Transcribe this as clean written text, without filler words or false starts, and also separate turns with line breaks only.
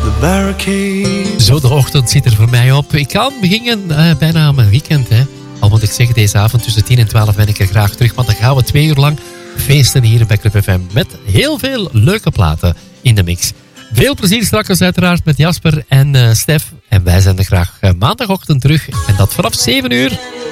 Zo, de ochtend zit er voor mij op. Ik kan beginnen bijna aan mijn weekend. Hè. Al moet ik zeggen, deze avond tussen 10 en 12 ben ik er graag terug. Want dan gaan we 2 uur lang feesten hier bij Club FM. Met heel veel leuke platen in de mix. Veel plezier straks uiteraard met Jasper en Stef. En wij zijn er graag maandagochtend terug. En dat vanaf 7 uur.